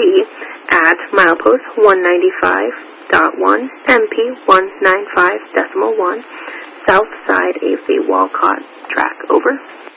at milepost 195.1 MP 195.1, south side of the Walcott track. Over.